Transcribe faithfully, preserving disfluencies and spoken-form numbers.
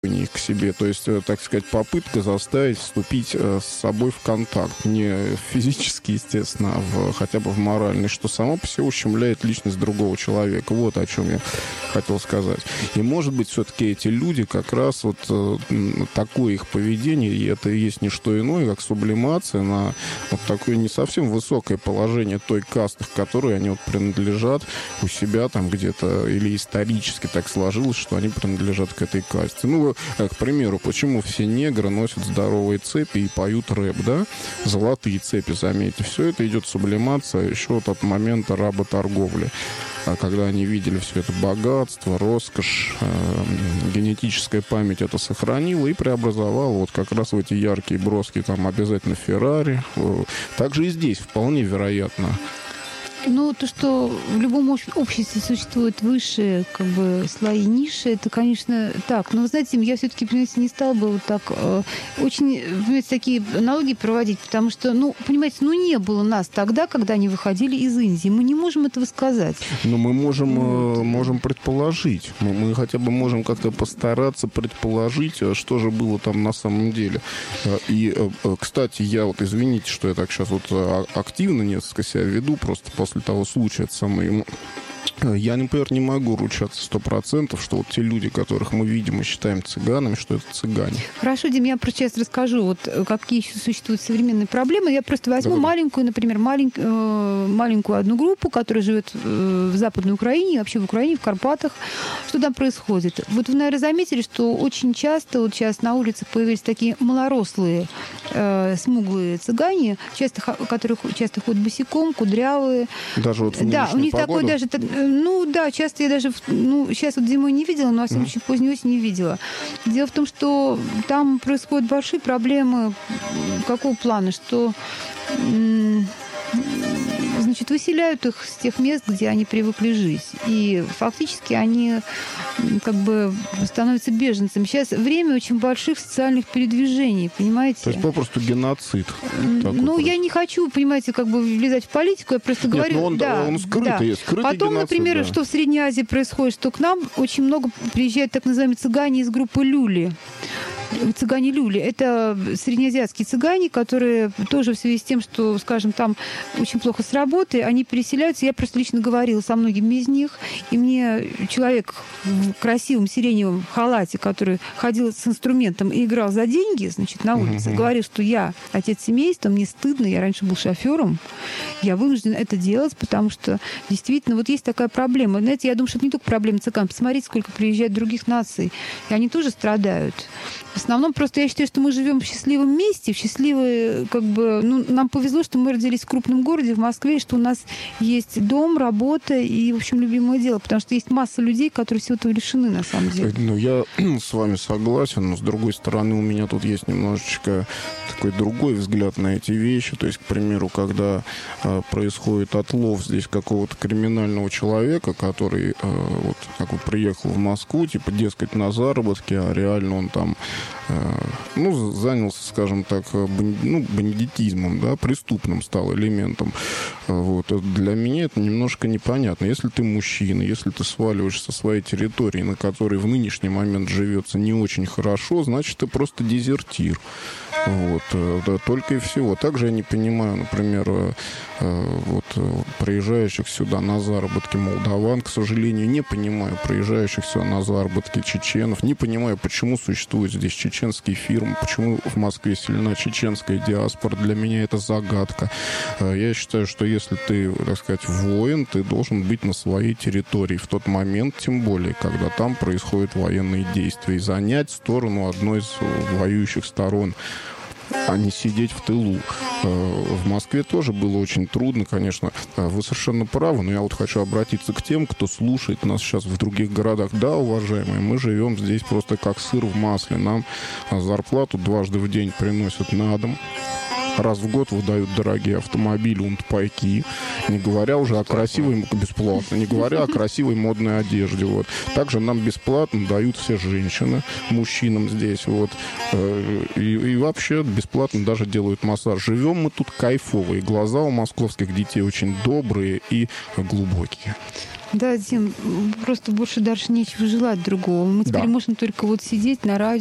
к себе, то есть, так сказать, попытка заставить вступить с собой в контакт, не физически, естественно, а в, хотя бы в моральный, что само по себе ущемляет личность другого человека. Вот о чем я хотел сказать. И, может быть, все-таки эти люди, как раз вот такое их поведение, и это и есть не что иное, как сублимация на вот такое не совсем высокое положение той касты, к которой они вот принадлежат у себя там где-то, или исторически так сложилось, что они принадлежат к этой касте. Ну, к примеру, почему все негры носят здоровые цепи и поют рэп, да? Золотые цепи, заметьте. Все это идет сублимация еще вот от момента работорговли. А когда они видели все это богатство, роскошь, э, генетическая память это сохранила и преобразовала вот как раз в эти яркие, броские, там обязательно Феррари. Также и здесь вполне вероятно. Ну, то, что в любом обществе существуют высшие, как бы, слои, ниши, это, конечно, так. Но, вы знаете, я все-таки, понимаете, не стала бы вот так э, очень, понимаете, такие аналогии проводить, потому что, ну, понимаете, ну, не было нас тогда, когда они выходили из Индии. Мы не можем этого сказать. Но мы можем, вот. э, можем предположить. Мы, мы хотя бы можем как-то постараться предположить, что же было там на самом деле. И, э, кстати, я вот, извините, что я так сейчас вот активно несколько себя веду, просто после После того случая, это самое, я, например, не могу ручаться сто процентов, что вот те люди, которых мы видим и считаем цыганами, что это цыгане. Хорошо, Дим, я просто сейчас расскажу, вот какие еще существуют современные проблемы. Я просто возьму Давай. маленькую, например, малень, э, маленькую одну группу, которая живет э, в Западной Украине, вообще в Украине, в Карпатах. Что там происходит? Вот вы, наверное, заметили, что очень часто вот сейчас на улицах появились такие малорослые, э, смуглые цыгане, часто, которые часто ходят босиком, кудрявые. Даже вот в Да, у них погоду? такой даже... Ну да, часто я даже, ну, сейчас вот зимой не видела, но, во всяком случае, поздней осенью не видела. Дело в том, что там происходят большие проблемы какого плана, что... Значит, выселяют их с тех мест, где они привыкли жить. И фактически они как бы становятся беженцами. Сейчас время очень больших социальных передвижений, понимаете? То есть попросту геноцид. Ну, я не хочу, понимаете, как бы влезать в политику, я просто Нет, говорю... но он, да, он скрытый, да. есть, скрытый Потом, геноцид, например, да. что в Средней Азии происходит, что к нам очень много приезжают так называемые цыгане из группы «Люли». Цыгане Люли. Это среднеазиатские цыгане, которые тоже в связи с тем, что, скажем, там очень плохо с работой, они переселяются. Я просто лично говорила со многими из них, и мне человек в красивом сиреневом халате, который ходил с инструментом и играл за деньги, значит, на улице, uh-huh. говорил, что я отец семейства, мне стыдно, я раньше был шофером, я вынужден это делать, потому что действительно вот есть такая проблема. Знаете, я думаю, что это не только проблема цыган. Посмотрите, сколько приезжает других наций, и они тоже страдают. В основном просто я считаю, что мы живем в счастливом месте, в счастливой, как бы, ну, нам повезло, что мы родились в крупном городе, в Москве, что у нас есть дом, работа и, в общем, любимое дело, потому что есть масса людей, которые всего этого лишены, на самом деле. Ну, я с вами согласен, но, с другой стороны, у меня тут есть немножечко такой другой взгляд на эти вещи. То есть, к примеру, когда э, происходит отлов здесь какого-то криминального человека, который, э, вот, как вот приехал в Москву, типа, дескать, на заработки, а реально он там ну, занялся, скажем так, бан, ну, бандитизмом, да, преступным стал элементом. Вот. Для меня это немножко непонятно. Если ты мужчина, если ты сваливаешь со своей территории, на которой в нынешний момент живется не очень хорошо, значит, ты просто дезертир. Вот, да, только и всего. Также я не понимаю, например, вот, приезжающих сюда на заработки молдаван, к сожалению, не понимаю приезжающих сюда на заработки чеченов, не понимаю, почему существуют здесь чеченские фирмы, почему в Москве сильна чеченская диаспора. Для меня это загадка. Я считаю, что если ты, так сказать, воин, ты должен быть на своей территории в тот момент, тем более, когда там происходят военные действия, и занять сторону одной из воюющих сторон, а не сидеть в тылу. В Москве тоже было очень трудно, конечно. Вы совершенно правы, но я вот хочу обратиться к тем, кто слушает нас сейчас в других городах. Да, уважаемые, мы живем здесь просто как сыр в масле. Нам зарплату дважды в день приносят на дом. раз в год выдают дорогие автомобили, унтпайки, не говоря уже о красивой, бесплатно, не говоря о красивой модной одежде. Вот. Также нам бесплатно дают все женщины, мужчинам здесь. Вот. И, и вообще бесплатно даже делают массаж. Живем мы тут кайфово, и глаза у московских детей очень добрые и глубокие. Да, Дим, просто больше дальше нечего желать другого. Мы теперь Да. можем только вот сидеть на радио,